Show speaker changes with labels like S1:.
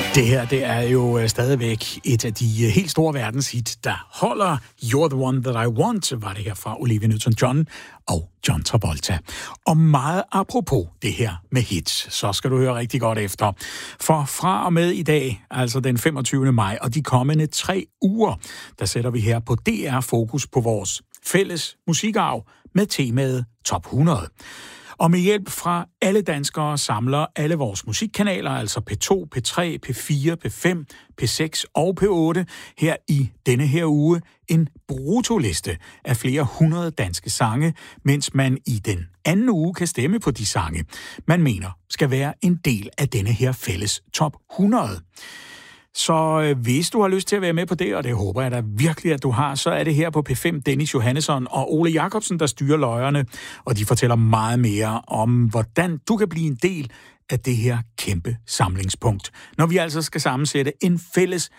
S1: Det her, det er jo stadigvæk et af de helt store verdenshit, der holder. You're the one that I want, var det her fra Olivia Newton-John og John Travolta. Og meget apropos det her med hits, så skal du høre rigtig godt efter. For fra og med i dag, altså den 25. maj, og de kommende 3 uger, der sætter vi her på DR fokus på vores fælles musikarv med temaet Top 100. Og med hjælp fra alle danskere samler alle vores musikkanaler, altså P2, P3, P4, P5, P6 og P8, her i denne her uge en brutoliste af flere 100 danske sange, mens man i den anden uge kan stemme på de sange, man mener skal være en del af denne her fælles Top 100. Så hvis du har lyst til at være med på det, og det håber jeg da virkelig, at du har, så er det her på P5 Dennis Johannesson og Ole Jacobsen, der styrer løjerne, og de fortæller meget mere om, hvordan du kan blive en del af det her kæmpe samlingspunkt, når vi altså skal sammensætte en fælles